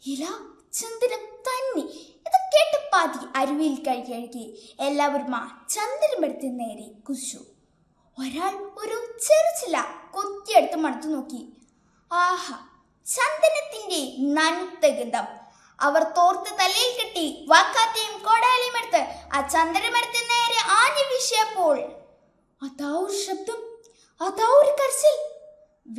ഇല ചന്ദനം തന്നെ. ഇത് കേട്ട് പാതി അരുവിയിൽ കഴുകി എല്ലാവരും ആ ചന്ദനമെടുത്ത് നേരെ കുശു. ഒരാൾ ഒരു ചെറുചില കൊത്തിയെടുത്ത് മണത്തു നോക്കി. ആഹാ, ചന്ദനത്തിന്റെ നനുത്ത ഗന്ധം. അവർ തോർത്ത് തലയിൽ കെട്ടി വാക്കാറ്റയും കോടാലിയും എടുത്ത് ആ ചന്ദനമെടുത്ത് നേരെ ആഞ്ഞു വീശിയപ്പോൾ അതാ ഒരു ശബ്ദം, അതാ ഒരു കരച്ചിൽ.